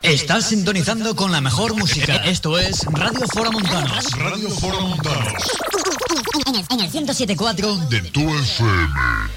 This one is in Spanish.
Estás sintonizando con la mejor música. Esto es Radio Fora Montanos. Radio Fora Montanos. En el 107.4 de tu FM.